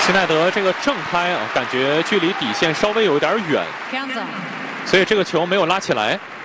齐奈德这个正拍啊，感觉距离底线稍微有点远，所以这个球没有拉起来。